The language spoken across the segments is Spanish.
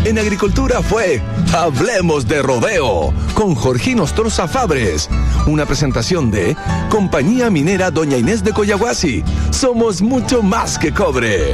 En agricultura fue Hablemos de Rodeo con Jorgino Ostorza Fabres. Una presentación de Compañía Minera Doña Inés de Coyahuasi. Somos mucho más que cobre.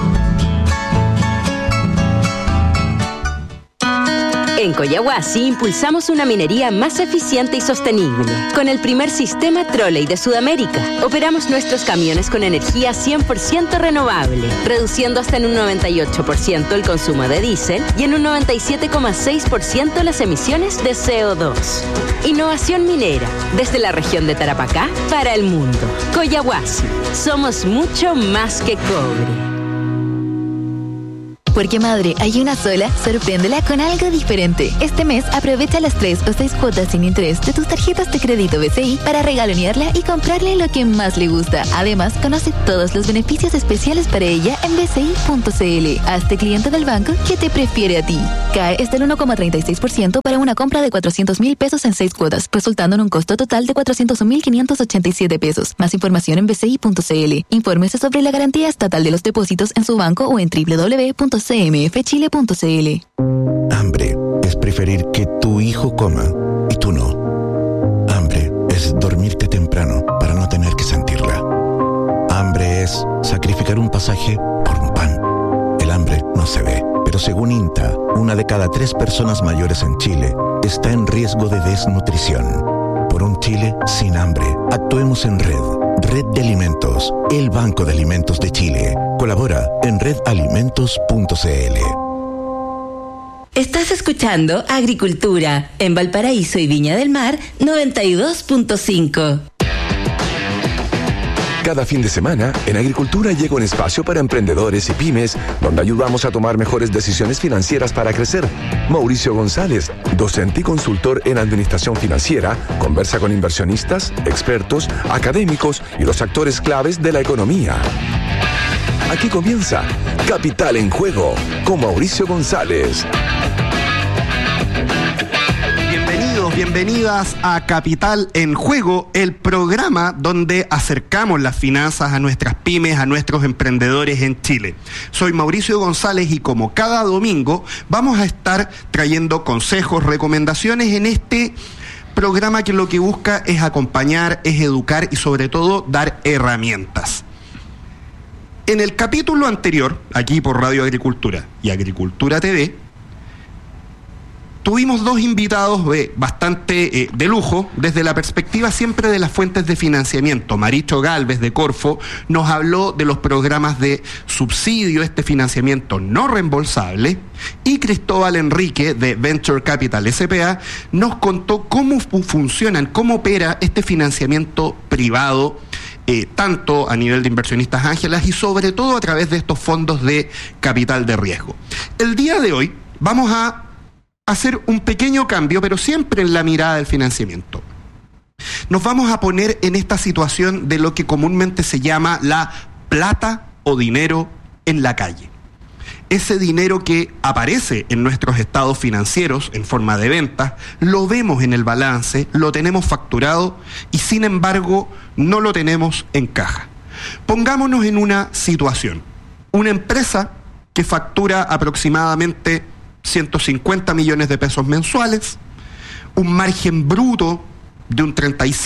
En Coyahuasi impulsamos una minería más eficiente y sostenible. Con el primer sistema trolley de Sudamérica, operamos nuestros camiones con energía 100% renovable, reduciendo hasta en un 98% el consumo de diésel y en un 97,6% las emisiones de CO2. Innovación minera, desde la región de Tarapacá para el mundo. Coyahuasi, somos mucho más que cobre. Porque madre, hay una sola, sorpréndela con algo diferente. Este mes aprovecha las 3 o 6 cuotas sin interés de tus tarjetas de crédito BCI para regalonearla y comprarle lo que más le gusta. Además, conoce todos los beneficios especiales para ella en bci.cl. Hazte cliente del banco que te prefiere a ti. CAE es del 1,36% para una compra de 400,000 pesos en 6 cuotas, resultando en un costo total de 401,587 pesos. Más información en bci.cl. Infórmese sobre la garantía estatal de los depósitos en su banco o en www.cmfchile.cl. Hambre es preferir que tu hijo coma y tú no. Hambre es dormirte temprano para no tener que sentirla. Hambre es sacrificar un pasaje por un pan. El hambre no se ve, pero según INTA, 1 de cada 3 personas mayores en Chile está en riesgo de desnutrición. Por un Chile sin hambre, actuemos en red. Red de Alimentos, el Banco de Alimentos de Chile. Colabora en redalimentos.cl. Estás escuchando Agricultura en Valparaíso y Viña del Mar 92.5. Cada fin de semana, en Agricultura llega un espacio para emprendedores y pymes, donde ayudamos a tomar mejores decisiones financieras para crecer. Mauricio González, docente y consultor en administración financiera, conversa con inversionistas, expertos, académicos y los actores claves de la economía. Aquí comienza Capital en Juego con Mauricio González. Bienvenidas a Capital en Juego, el programa donde acercamos las finanzas a nuestras pymes, a nuestros emprendedores en Chile. Soy Mauricio González y como cada domingo vamos a estar trayendo consejos, recomendaciones en este programa que lo que busca es acompañar, es educar y sobre todo dar herramientas. En el capítulo anterior, aquí por Radio Agricultura y Agricultura TV, tuvimos 2 invitados bastante de lujo, desde la perspectiva siempre de las fuentes de financiamiento. Maricho Galvez de Corfo nos habló de los programas de subsidio, este financiamiento no reembolsable, y Cristóbal Enrique de Venture Capital S.p.A. nos contó cómo funcionan, cómo opera este financiamiento privado, tanto a nivel de inversionistas ángelas y sobre todo a través de estos fondos de capital de riesgo. El día de hoy vamos a hacer un pequeño cambio, pero siempre en la mirada del financiamiento. Nos vamos a poner en esta situación de lo que comúnmente se llama la plata o dinero en la calle. Ese dinero que aparece en nuestros estados financieros en forma de ventas, lo vemos en el balance, lo tenemos facturado y sin embargo no lo tenemos en caja. Pongámonos en una situación. Una empresa que factura aproximadamente 150 millones de pesos mensuales, un margen bruto de un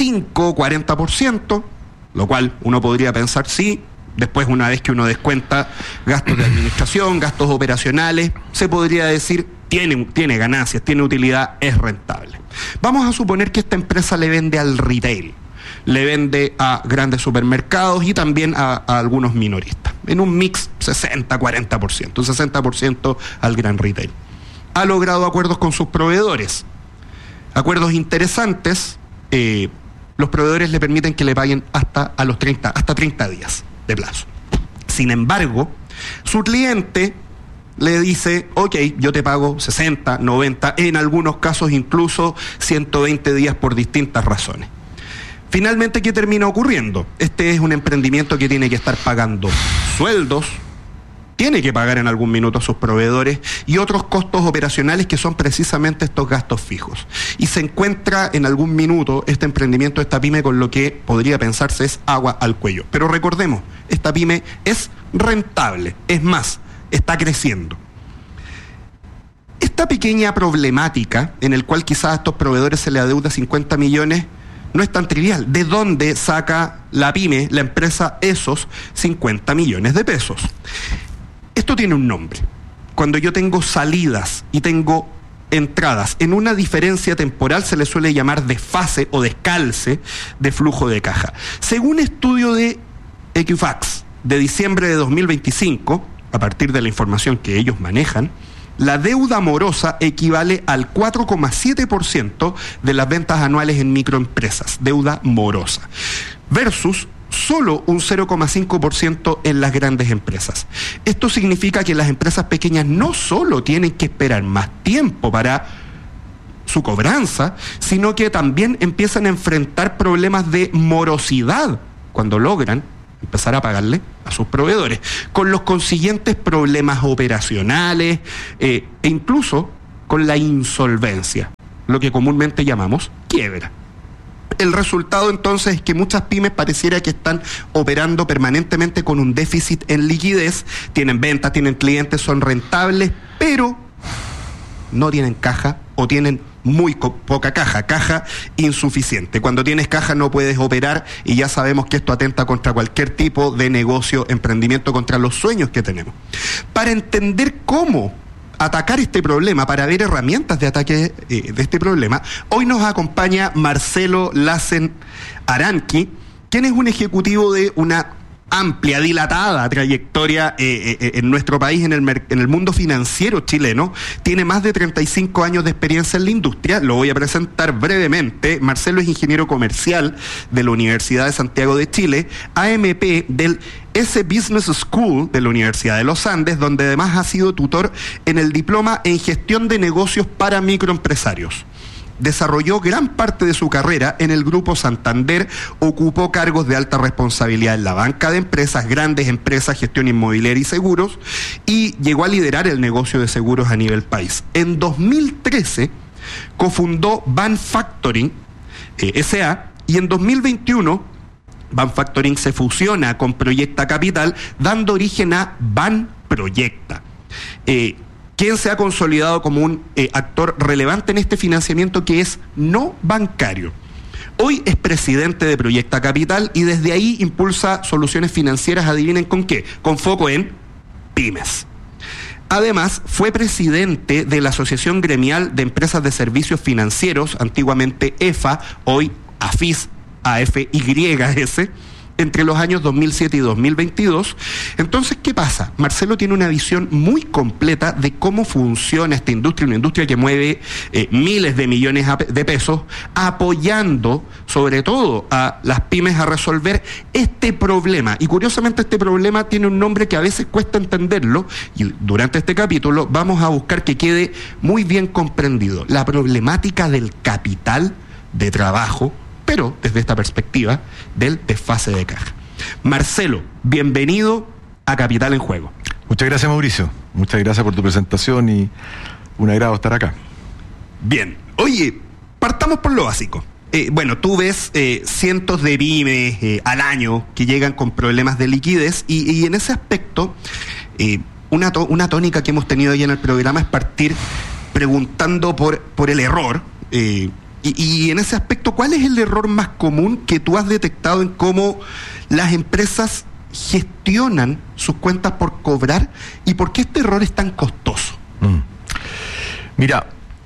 35-40%, lo cual uno podría pensar sí. Después, una vez que uno descuenta gastos de administración, gastos operacionales, se podría decir tiene ganancias, tiene utilidad, es rentable. Vamos a suponer que esta empresa le vende al retail, le vende a grandes supermercados y también a algunos minoristas, en un mix 60-40%, un 60% al gran retail. Ha logrado acuerdos con sus proveedores, acuerdos interesantes. Los proveedores le permiten que le paguen hasta 30 días de plazo. Sin embargo, su cliente le dice, ok, yo te pago 60, 90, en algunos casos incluso 120 días por distintas razones. Finalmente, ¿qué termina ocurriendo? Este es un emprendimiento que tiene que estar pagando sueldos, tiene que pagar en algún minuto a sus proveedores y otros costos operacionales que son precisamente estos gastos fijos. Y se encuentra en algún minuto este emprendimiento, esta pyme, con lo que podría pensarse es agua al cuello. Pero recordemos, esta pyme es rentable, es más, está creciendo. Esta pequeña problemática, en el cual quizás a estos proveedores se le adeuda 50 millones, no es tan trivial. ¿De dónde saca la pyme, la empresa, esos 50 millones de pesos? Esto tiene un nombre. Cuando yo tengo salidas y tengo entradas en una diferencia temporal, se le suele llamar desfase o descalce de flujo de caja. Según estudio de Equifax de diciembre de 2025, a partir de la información que ellos manejan, la deuda morosa equivale al 4,7% de las ventas anuales en microempresas, deuda morosa, versus solo un 0,5% en las grandes empresas. Esto significa que las empresas pequeñas no solo tienen que esperar más tiempo para su cobranza, sino que también empiezan a enfrentar problemas de morosidad cuando logran empezar a pagarle a sus proveedores, con los consiguientes problemas operacionales e incluso con la insolvencia, lo que comúnmente llamamos quiebra. El resultado entonces es que muchas pymes pareciera que están operando permanentemente con un déficit en liquidez, tienen ventas, tienen clientes, son rentables, pero no tienen caja o tienen muy poca caja insuficiente. Cuando tienes caja no puedes operar y ya sabemos que esto atenta contra cualquier tipo de negocio, emprendimiento, contra los sueños que tenemos. Para entender cómo atacar este problema, para ver herramientas de ataque de este problema, hoy nos acompaña Marcelo Lassen Aranqui, quien es un ejecutivo de una amplia, dilatada trayectoria en nuestro país, en el mundo financiero chileno. Tiene más de 35 años de experiencia en la industria. Lo voy a presentar brevemente. Marcelo es ingeniero comercial de la Universidad de Santiago de Chile, AMP del S Business School de la Universidad de los Andes, donde además ha sido tutor en el diploma en gestión de negocios para microempresarios. Desarrolló gran parte de su carrera en el Grupo Santander, ocupó cargos de alta responsabilidad en la banca de empresas, grandes empresas, gestión inmobiliaria y seguros, y llegó a liderar el negocio de seguros a nivel país. En 2013 cofundó Van Factoring S.A. y en 2021 Van Factoring se fusiona con Proyecta Capital, dando origen a Van Proyecta, quien se ha consolidado como un actor relevante en este financiamiento que es no bancario. Hoy es presidente de Proyecta Capital y desde ahí impulsa soluciones financieras, adivinen con qué, con foco en pymes. Además, fue presidente de la Asociación Gremial de Empresas de Servicios Financieros, antiguamente EFA, hoy AFIS, AFYS, entre los años 2007 y 2022. Entonces, ¿qué pasa? Marcelo tiene una visión muy completa de cómo funciona esta industria, una industria que mueve miles de millones de pesos, apoyando sobre todo a las pymes a resolver este problema. Y curiosamente este problema tiene un nombre que a veces cuesta entenderlo, y durante este capítulo vamos a buscar que quede muy bien comprendido. La problemática del capital de trabajo, pero desde esta perspectiva del desfase de caja. Marcelo, bienvenido a Capital en Juego. Muchas gracias, Mauricio. Muchas gracias por tu presentación y un agrado estar acá. Bien. Oye, partamos por lo básico. Bueno, tú ves cientos de pymes al año que llegan con problemas de liquidez y en ese aspecto, una tónica que hemos tenido ya en el programa es partir preguntando por el error. Y en ese aspecto, ¿cuál es el error más común que tú has detectado en cómo las empresas gestionan sus cuentas por cobrar y por qué este error es tan costoso? Mira,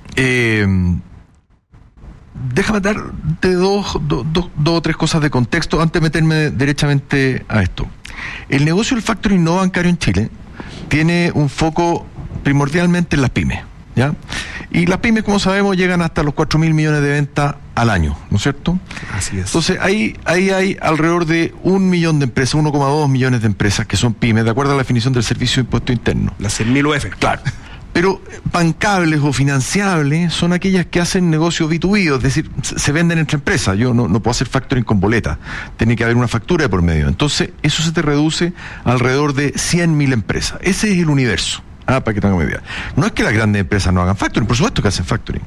déjame darte dos o tres cosas de contexto antes de meterme derechamente a esto. El negocio del factoring no bancario en Chile tiene un foco primordialmente en las pymes, ¿ya? Y las pymes, como sabemos, llegan hasta los 4.000 millones de ventas al año, ¿no es cierto? Así es. Entonces, ahí hay alrededor de 1 millón de empresas, 1,2 millones de empresas que son pymes, de acuerdo a la definición del Servicio de Impuesto Interno. Las 100.000 UF. Claro. Pero bancables o financiables son aquellas que hacen negocios B2B, es decir, se venden entre empresas. Yo no puedo hacer factoring con boleta, tiene que haber una factura de por medio. Entonces, eso se te reduce a alrededor de 100.000 empresas. Ese es el universo. Para que tengan una idea. No es que las grandes empresas no hagan factoring, por supuesto que hacen factoring.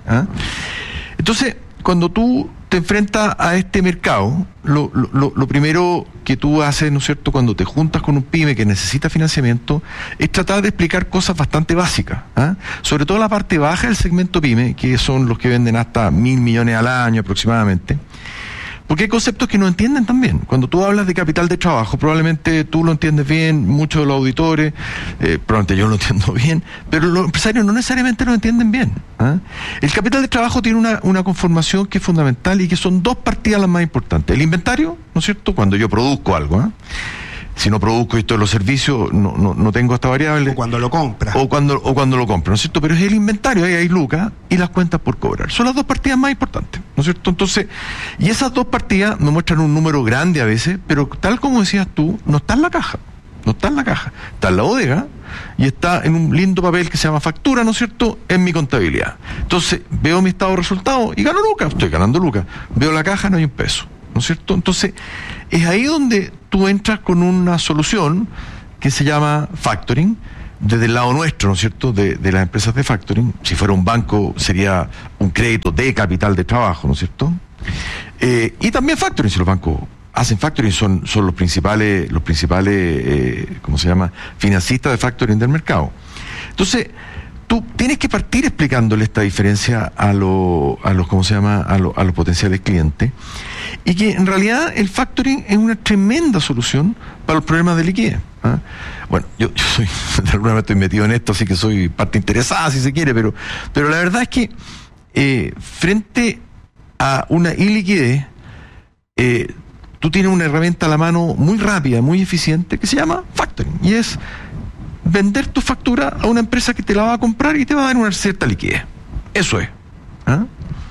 Entonces, cuando tú te enfrentas a este mercado, lo primero que tú haces, ¿no es cierto?, cuando te juntas con un pyme que necesita financiamiento, es tratar de explicar cosas bastante básicas, ¿ah? Sobre todo la parte baja del segmento pyme, que son los que venden hasta 1.000 millones al año aproximadamente. Porque hay conceptos que no entienden también. Cuando tú hablas de capital de trabajo, probablemente tú lo entiendes bien, muchos de los auditores, probablemente yo lo entiendo bien, pero los empresarios no necesariamente lo entienden bien, ¿ah? El capital de trabajo tiene una conformación que es fundamental y que son dos partidas las más importantes. El inventario, ¿no es cierto?, cuando yo produzco algo, ¿ah? Si no produzco esto de los servicios, no tengo esta variable. O cuando lo compras. O cuando lo compro, ¿no es cierto? Pero es el inventario, ahí hay lucas y las cuentas por cobrar. Son las dos partidas más importantes, ¿no es cierto? Entonces, y esas dos partidas nos muestran un número grande a veces, pero tal como decías tú, no está en la caja. No está en la caja. Está en la bodega y está en un lindo papel que se llama factura, ¿no es cierto?, en mi contabilidad. Entonces, veo mi estado de resultados y gano lucas, estoy ganando lucas. Veo la caja, no hay un peso, ¿no es cierto? Entonces, es ahí donde tú entras con una solución que se llama factoring, desde el lado nuestro, ¿no es cierto?, de las empresas de factoring. Si fuera un banco, sería un crédito de capital de trabajo, ¿no es cierto? Y también factoring, si los bancos hacen factoring, son los principales, ¿cómo se llama?, financistas de factoring del mercado. Entonces, tú tienes que partir explicándole esta diferencia a los ¿cómo se llama?, a los potenciales clientes, y que en realidad el factoring es una tremenda solución para los problemas de liquidez, ¿ah? Bueno, yo soy, de alguna manera estoy metido en esto, así que soy parte interesada, si se quiere, pero la verdad es que frente a una iliquidez, tú tienes una herramienta a la mano muy rápida, muy eficiente, que se llama factoring, y es vender tu factura a una empresa que te la va a comprar y te va a dar una cierta liquidez. Eso es, ¿ah?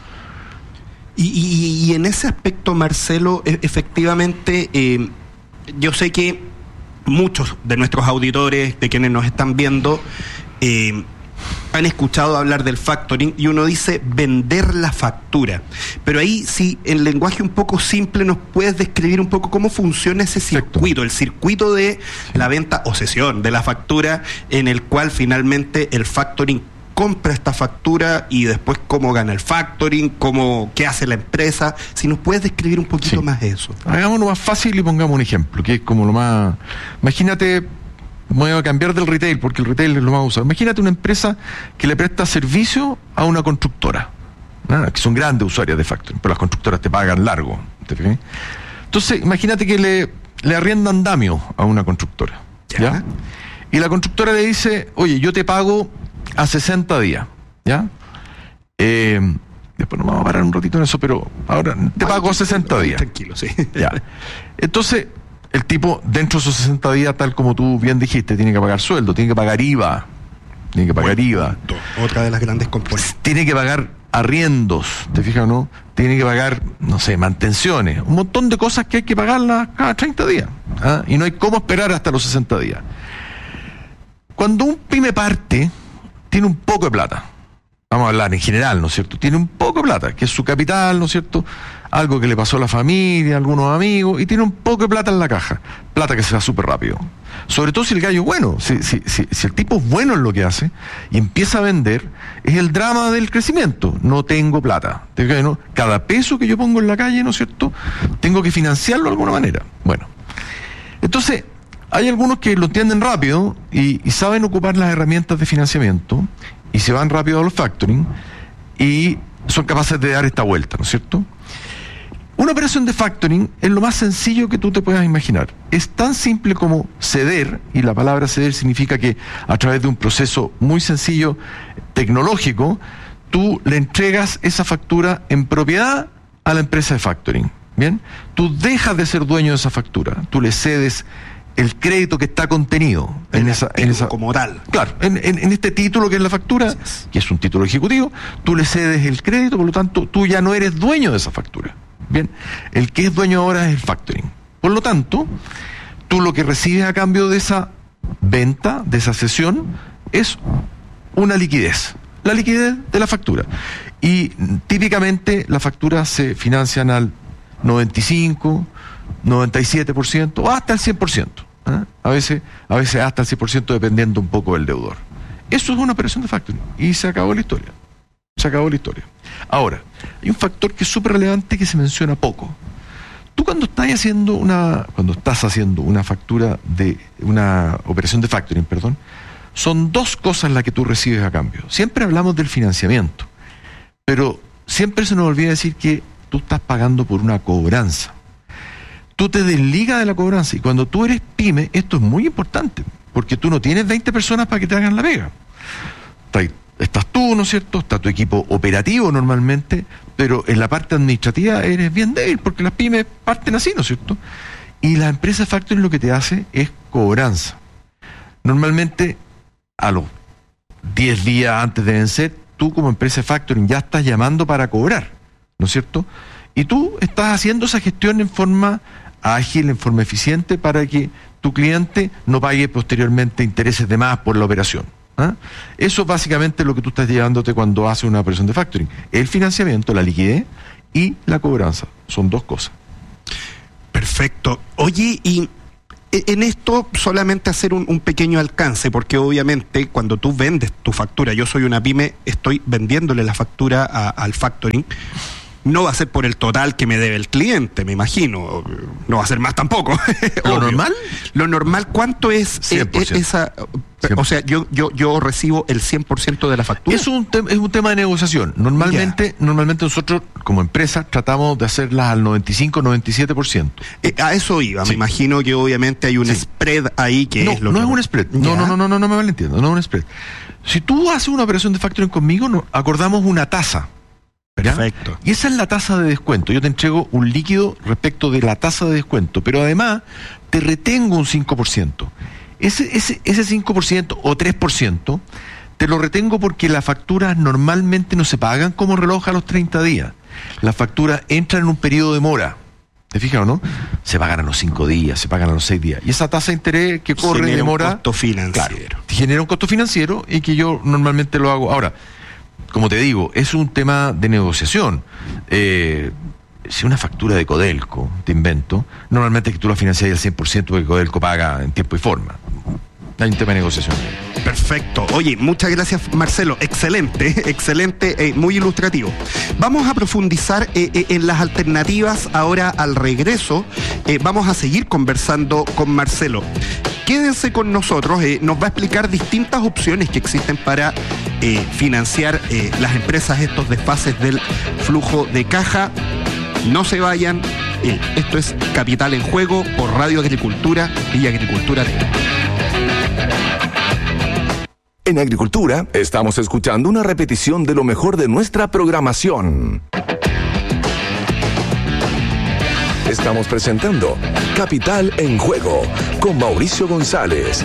Y en ese aspecto, Marcelo, efectivamente, yo sé que muchos de nuestros auditores, de quienes nos están viendo, han escuchado hablar del factoring y uno dice vender la factura. Pero ahí sí, en lenguaje un poco simple, nos puedes describir un poco cómo funciona ese circuito, el circuito de la venta o cesión de la factura, en el cual finalmente el factoring compra esta factura y después cómo gana el factoring, qué hace la empresa. Si nos puedes describir un poquito más eso. Hagámoslo más fácil y pongamos un ejemplo, que es como lo más... Imagínate, voy a cambiar del retail, porque el retail es lo más usado. Imagínate una empresa que le presta servicio a una constructora, ¿no?, que son grandes usuarias de factoring, pero las constructoras te pagan largo, ¿te fijas? Entonces, imagínate que le arriendan andamio a una constructora, ¿ya? Y la constructora le dice, oye, yo te pago a 60 días, ¿ya? Después nos vamos a parar un ratito en eso, pero ahora te pago a 60 días. Tranquilo, sí. Ya. Entonces, el tipo, dentro de esos 60 días, tal como tú bien dijiste, tiene que pagar sueldo, tiene que pagar IVA. Otra de las grandes componentes. Tiene que pagar arriendos, ¿te fijas o no? Tiene que pagar, no sé, mantenciones, un montón de cosas que hay que pagarlas cada 30 días, ¿ah? Y no hay cómo esperar hasta los 60 días. Cuando un pyme parte, tiene un poco de plata. Vamos a hablar en general, ¿no es cierto? Tiene un poco de plata, que es su capital, ¿no es cierto? Algo que le pasó a la familia, algunos amigos, y tiene un poco de plata en la caja. Plata que se va súper rápido. Sobre todo si el gallo es bueno, si el tipo es bueno en lo que hace y empieza a vender, es el drama del crecimiento. No tengo plata. ¿No? Cada peso que yo pongo en la calle, ¿no es cierto?, tengo que financiarlo de alguna manera. Bueno, entonces, hay algunos que lo entienden rápido y saben ocupar las herramientas de financiamiento y se van rápido a los factoring y son capaces de dar esta vuelta, ¿no es cierto? Una operación de factoring es lo más sencillo que tú te puedas imaginar. Es tan simple como ceder, y la palabra ceder significa que a través de un proceso muy sencillo, tecnológico, tú le entregas esa factura en propiedad a la empresa de factoring. ¿Bien? Tú dejas de ser dueño de esa factura, tú le cedes el crédito que está contenido en esa como tal. Claro, en este título que es la factura, que es un título ejecutivo, tú le cedes el crédito, por lo tanto, tú ya no eres dueño de esa factura. Bien, el que es dueño ahora es el factoring. Por lo tanto, tú lo que recibes a cambio de esa venta, de esa cesión, es una liquidez. La liquidez de la factura. Y típicamente las facturas se financian al 95%, 97% o hasta el 100%. ¿eh? A veces hasta el 100%, dependiendo un poco del deudor. Eso es una operación de factoring. Y se acabó la historia. Ahora, hay un factor que es súper relevante que se menciona poco. Tú cuando estás haciendo una factura de una operación de factoring, son dos cosas las que tú recibes a cambio. Siempre hablamos del financiamiento, pero siempre se nos olvida decir que tú estás pagando por una cobranza. Tú te desligas de la cobranza, y cuando tú eres pyme, esto es muy importante, porque tú no tienes 20 personas para que te hagan la pega. Estás tú, ¿no es cierto? Está tu equipo operativo normalmente, pero en la parte administrativa eres bien débil, porque las pymes parten así, ¿no es cierto? Y la empresa factoring lo que te hace es cobranza. Normalmente, a los 10 días antes de vencer, tú como empresa factoring ya estás llamando para cobrar, ¿no es cierto? Y tú estás haciendo esa gestión en forma ágil, en forma eficiente, para que tu cliente no pague posteriormente intereses de más por la operación. Eso es básicamente lo que tú estás llevándote cuando haces una operación de factoring. El financiamiento, la liquidez y la cobranza. Son dos cosas. Perfecto. Oye, y en esto solamente hacer un pequeño alcance, porque obviamente cuando tú vendes tu factura, yo soy una pyme, estoy vendiéndole la factura al factoring, no va a ser por el total que me debe el cliente, me imagino. No va a ser más tampoco. ¿Lo normal? Lo normal, ¿cuánto es 100%. esa? 100%. O sea, yo recibo el 100% de la factura. Es un tema de negociación. Normalmente nosotros, como empresa, tratamos de hacerlas al 95-97%. A eso iba. Me imagino que obviamente hay un spread ahí que es lo que... No es un spread. No me malentiendo. No es un spread. Si tú haces una operación de factoring conmigo, acordamos una tasa. Perfecto. Y esa es la tasa de descuento. Yo te entrego un líquido respecto de la tasa de descuento, pero además te retengo un 5%. Ese 5% o 3% te lo retengo porque las facturas normalmente no se pagan como reloj a los 30 días. Las facturas entran en un periodo de mora. ¿Te fijas o no? Se pagan a los 5 días, se pagan a los 6 días. Y esa tasa de interés que corre de mora... Genera un costo financiero. Claro, genera un costo financiero y que yo normalmente lo hago. Ahora, como te digo, es un tema de negociación. Si una factura de Codelco, te invento, normalmente que tú la financias al 100% porque Codelco paga en tiempo y forma. Hay un tema de negociación. Perfecto. Oye, muchas gracias, Marcelo. Excelente, muy ilustrativo. Vamos a profundizar en las alternativas ahora al regreso. Vamos a seguir conversando con Marcelo. Quédense con nosotros, nos va a explicar distintas opciones que existen para financiar las empresas estos desfases del flujo de caja. No se vayan, esto es Capital en Juego por Radio Agricultura y Agricultura TV. En Agricultura estamos escuchando una repetición de lo mejor de nuestra programación. Estamos presentando Capital en Juego con Mauricio González.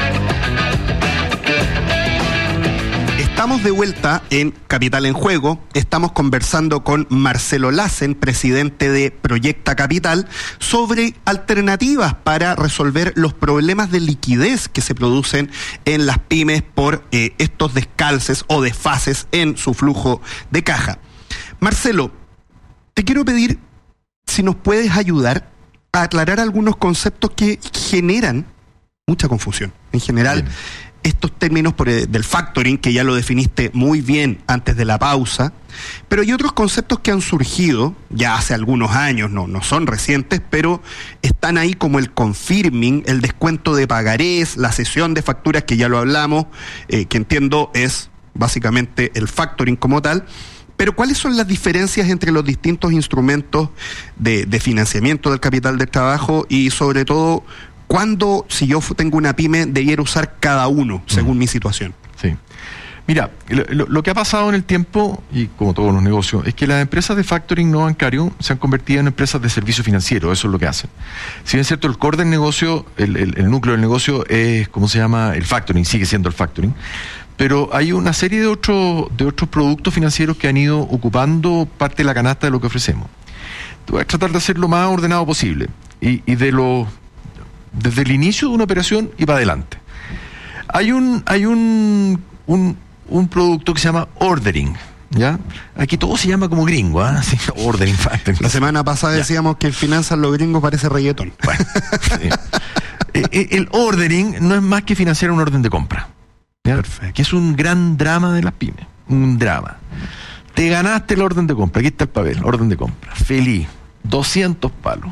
Estamos de vuelta en Capital en Juego. Estamos conversando con Marcelo Lassen, presidente de Proyecta Capital, sobre alternativas para resolver los problemas de liquidez que se producen en las pymes por estos descalces o desfases en su flujo de caja. Marcelo, te quiero pedir si nos puedes ayudar a aclarar algunos conceptos que generan mucha confusión. En general, estos términos del factoring, que ya lo definiste muy bien antes de la pausa, pero hay otros conceptos que han surgido ya hace algunos años, no son recientes, pero están ahí, como el confirming, el descuento de pagarés, la cesión de facturas, que ya lo hablamos, que entiendo es básicamente el factoring como tal. Pero ¿cuáles son las diferencias entre los distintos instrumentos de financiamiento del capital del trabajo y, sobre todo, cuándo, si yo tengo una pyme, debiera usar cada uno según mi situación? Sí. Mira, lo que ha pasado en el tiempo, y como todos los negocios, es que las empresas de factoring no bancario se han convertido en empresas de servicio financiero. Eso es lo que hacen. Si bien es cierto, el core del negocio, el núcleo del negocio es, ¿cómo se llama? El factoring, sigue siendo el factoring. Pero hay una serie de otros productos financieros que han ido ocupando parte de la canasta de lo que ofrecemos. Voy a tratar de hacer lo más ordenado posible. Y desde el inicio de una operación y para adelante. Hay un producto que se llama ordering, ¿ya? Aquí todo se llama como gringo, ¿ah? Sí, ordering factoring. La semana pasada decíamos que finanzas los gringos parece reggaetón. Bueno, sí. El ordering no es más que financiar un orden de compra. ¿Ya? Perfecto. Que es un gran drama de las pymes. Un drama. Te ganaste el orden de compra. Aquí está el papel, orden de compra. Feliz. 200 palos.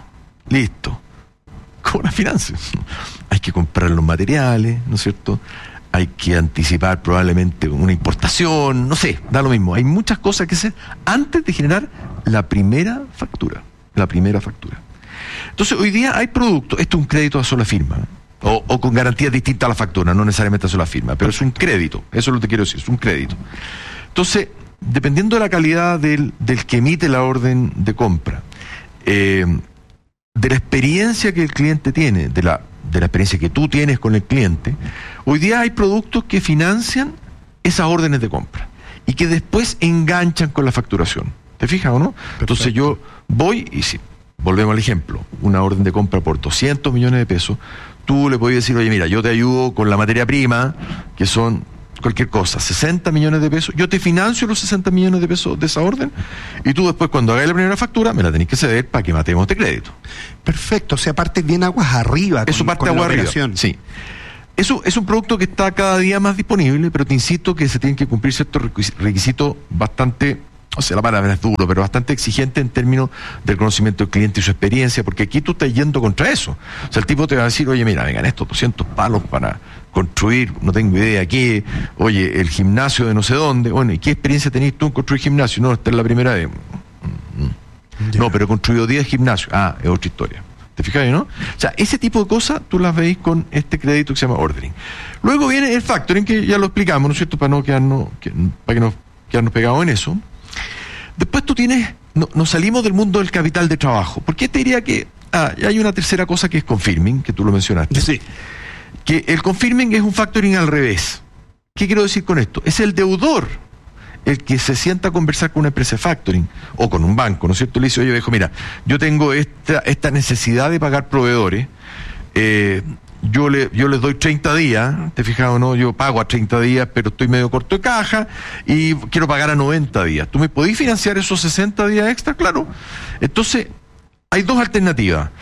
Listo. ¿Cómo las finanzas? Hay que comprar los materiales, ¿no es cierto? Hay que anticipar probablemente una importación, no sé, da lo mismo. Hay muchas cosas que hacer antes de generar la primera factura. Entonces, hoy día hay productos, esto es un crédito a sola firma, o con garantías distintas a la factura, no necesariamente a sola firma, pero es un crédito, eso es lo que quiero decir, es un crédito. Entonces, dependiendo de la calidad del que emite la orden de compra, de la experiencia que el cliente tiene, de la experiencia que tú tienes con el cliente, hoy día hay productos que financian esas órdenes de compra y que después enganchan con la facturación. ¿Te fijas o no? Perfecto. Entonces yo voy y si volvemos al ejemplo, una orden de compra por 200 millones de pesos, tú le puedes decir, oye, mira, yo te ayudo con la materia prima, que son cualquier cosa, 60 millones de pesos, yo te financio los 60 millones de pesos de esa orden, y tú después cuando hagas la primera factura me la tenés que ceder para que matemos este crédito. Perfecto, o sea, parte bien aguas arriba. Eso parte agua arriba, sí. Eso es un producto que está cada día más disponible, pero te insisto que se tienen que cumplir ciertos requisitos bastante, o sea, la palabra es duro, pero bastante exigente en términos del conocimiento del cliente y su experiencia, porque aquí tú estás yendo contra eso. O sea, el tipo te va a decir, oye, mira, vengan estos 200 palos para construir, no tengo idea qué, oye, el gimnasio de no sé dónde, bueno, ¿y qué experiencia tenés tú en construir gimnasio? No, esta es la primera vez. No, pero he construido 10 gimnasios. Ah, es otra historia. ¿Te fijas, no? O sea, ese tipo de cosas tú las veis con este crédito que se llama ordering. Luego viene el factoring, que ya lo explicamos, ¿no es cierto? Para no quedarnos pegados en eso. Después tú tienes, nos salimos del mundo del capital de trabajo, porque te diría que hay una tercera cosa que es confirming, que tú lo mencionaste. Sí. Que el confirming es un factoring al revés. ¿Qué quiero decir con esto? Es el deudor el que se sienta a conversar con una empresa de factoring o con un banco, ¿no es cierto? Le dice, oye, viejo, mira, yo tengo esta necesidad de pagar proveedores, yo les doy 30 días, ¿te fijas o no? Yo pago a 30 días, pero estoy medio corto de caja y quiero pagar a 90 días. ¿Tú me podés financiar esos 60 días extra? Claro. Entonces, hay dos alternativas.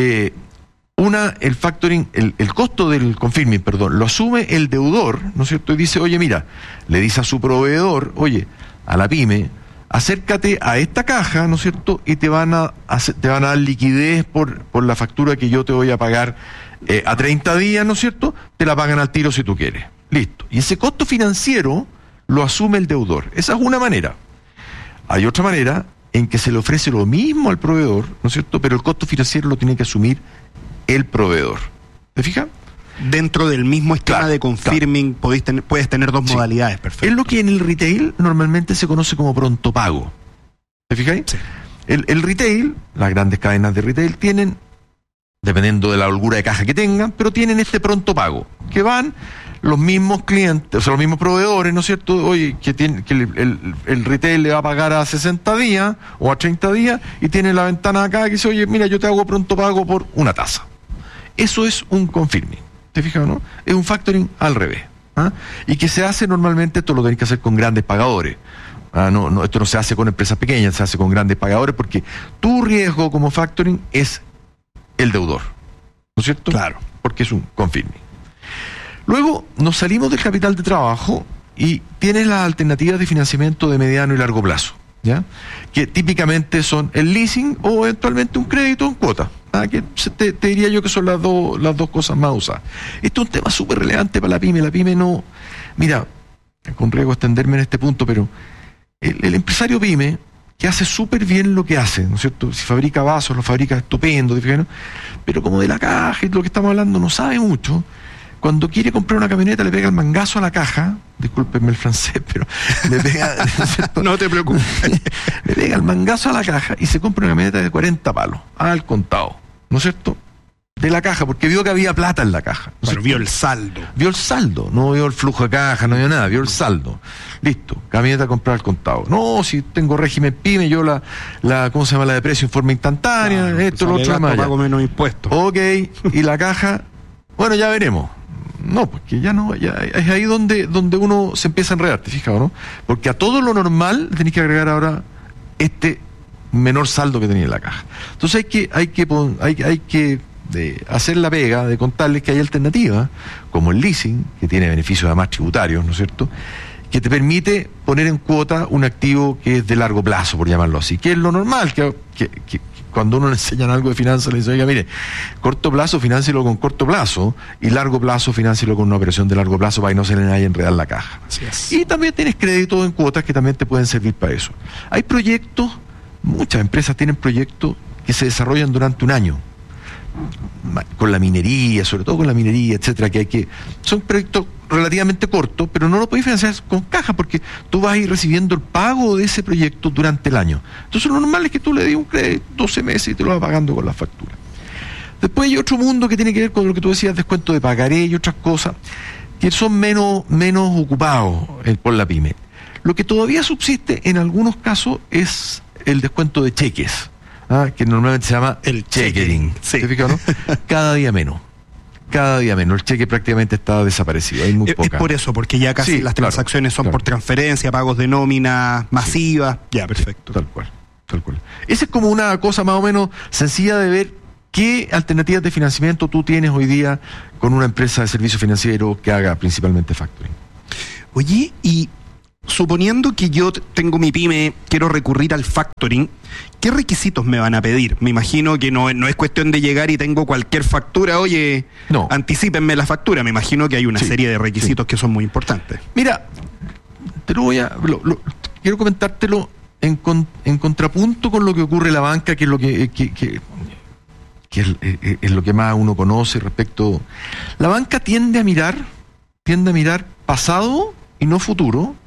Una, el factoring, el costo del confirming, lo asume el deudor, ¿no es cierto? Y dice, oye, mira, le dice a su proveedor, oye, a la pyme, acércate a esta caja, ¿no es cierto? Y te van a dar liquidez por la factura que yo te voy a pagar a 30 días, ¿no es cierto? Te la pagan al tiro si tú quieres. Listo. Y ese costo financiero lo asume el deudor. Esa es una manera. Hay otra manera en que se le ofrece lo mismo al proveedor, ¿no es cierto? Pero el costo financiero lo tiene que asumir el proveedor. ¿Te fijas? Dentro del mismo esquema de confirming, claro, puedes tener dos modalidades, perfecto. Es lo que en el retail normalmente se conoce como pronto pago. ¿Te fijáis? Sí. El retail, las grandes cadenas de retail tienen, dependiendo de la holgura de caja que tengan, pero tienen este pronto pago, que van los mismos clientes, o sea, los mismos proveedores, ¿no es cierto? Oye, que el retail le va a pagar a 60 días o a 30 días y tiene la ventana acá que dice, oye, mira, yo te hago pronto pago por una tasa. Eso es un confirming. ¿Te fijas o no? Es un factoring al revés. Y que se hace normalmente, esto lo tenés que hacer con grandes pagadores. No, esto no se hace con empresas pequeñas, se hace con grandes pagadores porque tu riesgo como factoring es el deudor. ¿No es cierto? Claro. Porque es un confirming. Luego nos salimos del capital de trabajo y tienes las alternativas de financiamiento de mediano y largo plazo, ¿ya? Que típicamente son el leasing o eventualmente un crédito en cuota. Que te diría yo que son las dos cosas más usadas. Esto es un tema súper relevante para la pyme. La pyme no... Mira, con riesgo de extenderme en este punto, pero el empresario pyme, que hace súper bien lo que hace, ¿no es cierto? Si fabrica vasos, lo fabrica estupendo, ¿no? Pero como de la caja y lo que estamos hablando no sabe mucho. Cuando quiere comprar una camioneta le pega el mangazo a la caja, discúlpenme el francés, pero le pega... No te preocupes. Le pega el mangazo a la caja y se compra una camioneta de 40 palos, al contado, ¿no es cierto? De la caja, porque vio que había plata en la caja. Pero vio el saldo. Vio el saldo, no vio el flujo de caja, no vio nada, vio el saldo. Listo, camioneta comprada al contado. No, si tengo régimen pyme, yo ¿cómo se llama? La de precio en forma instantánea, claro, esto, lo otro, más. Pago menos impuestos. Ok, y la caja, bueno, ya veremos. No, porque ya no, ya es ahí donde uno se empieza a enredar, ¿te fijas, no? Porque a todo lo normal tenés que agregar ahora este menor saldo que tenía en la caja. Entonces hay que hacer la pega de contarles que hay alternativas, como el leasing, que tiene beneficios además tributarios, ¿no es cierto?, que te permite poner en cuota un activo que es de largo plazo, por llamarlo así, que es lo normal, que cuando uno le enseñan algo de finanzas, le dice, oiga, mire, corto plazo, fináncielo con corto plazo, y largo plazo, fináncielo con una operación de largo plazo para que no se le vaya a enredar la caja. Así es. Y también tienes créditos en cuotas que también te pueden servir para eso. Hay proyectos, muchas empresas tienen proyectos que se desarrollan durante un año, con la minería, sobre todo con la minería, etcétera, son proyectos relativamente cortos, pero no lo puedes financiar con caja porque tú vas a ir recibiendo el pago de ese proyecto durante el año. Entonces lo normal es que tú le des un crédito 12 meses y te lo vas pagando con la factura. Después hay otro mundo que tiene que ver con lo que tú decías, descuento de pagaré y otras cosas que son menos ocupados por la pyme. Lo que todavía subsiste en algunos casos es el descuento de cheques, que normalmente se llama el chequering. Sí. ¿Te fijas, no? Cada día menos. El cheque prácticamente está desaparecido. Hay muy poca. Es por eso, porque ya casi las transacciones son por transferencia, pagos de nómina masiva. Ya, perfecto. Tal cual. Esa es como una cosa más o menos sencilla de ver qué alternativas de financiamiento tú tienes hoy día con una empresa de servicio financiero que haga principalmente factoring. Oye, y suponiendo que yo tengo mi pyme, quiero recurrir al factoring, ¿qué requisitos me van a pedir? Me imagino que no es cuestión de llegar y tengo cualquier factura, oye, no, anticípenme la factura. Me imagino que hay una serie de requisitos que son muy importantes. Mira, te lo voy a... quiero comentártelo en contrapunto con lo que ocurre en la banca, que es lo que es lo que más uno conoce respecto... La banca tiende a mirar pasado y no futuro,